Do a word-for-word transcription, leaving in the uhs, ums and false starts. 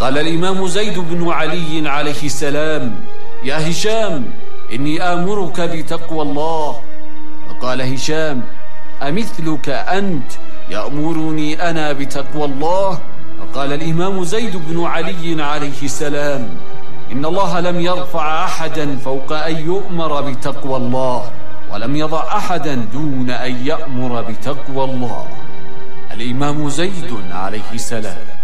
فقال الإمام زيد بن علي عليه السلام: يا هشام، إني آمرك بتقوى الله. فقال هشام: أمثلك أنت يأمرني أنا بتقوى الله؟ فقال الإمام زيد بن علي عليه السلام: إن الله لم يرفع أحدا فوق أن يؤمر بتقوى الله، ولم يضع أحدا دون أن يأمر بتقوى الله. الإمام زيد عليه السلام.